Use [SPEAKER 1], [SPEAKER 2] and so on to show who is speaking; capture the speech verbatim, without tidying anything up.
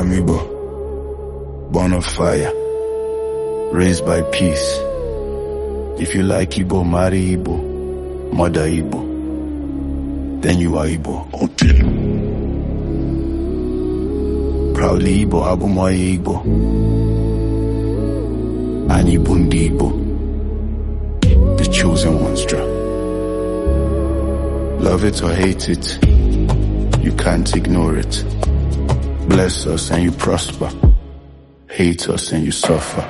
[SPEAKER 1] I'm Igbo, born of fire, raised by peace. If you like Igbo, marry Igbo, mother Igbo, then you are Igbo. Okay. Proudly Igbo, Abumoye Igbo, and Ibundi Igbo, the chosen ones draw. Love it or hate it, you can't ignore it. Bless us and you prosper, hate us and you suffer.